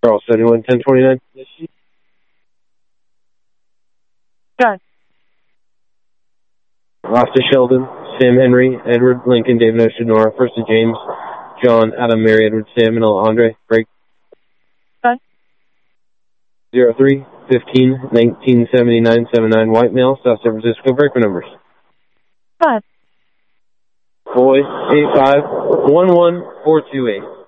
Charles 71, 1029. John. Last to Sheldon, Sam Henry, Edward, Lincoln, David Ocean, Nora, first to James, John, Adam, Mary, Edward, Sam, and Andre, break. John. 03, 15, 1979, 79, white male, South San Francisco, breaker numbers. 5. Boy, 85, 11428.